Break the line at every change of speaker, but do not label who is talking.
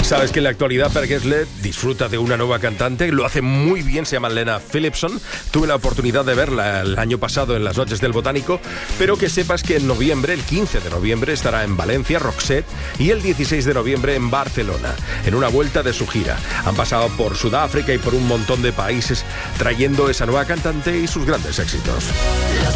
Sabes que en la actualidad Per Gessle disfruta de una nueva cantante, lo hace muy bien, se llama Lena Philipson. Tuve la oportunidad de verla el año pasado en las Noches del Botánico, pero que sepas que en noviembre, el 15 de noviembre, estará en Valencia, Roxette, y el 16 de noviembre en Barcelona, en una vuelta de su gira. Han pasado por Sudáfrica y por un montón de países trayendo esa nueva cantante y sus grandes éxitos.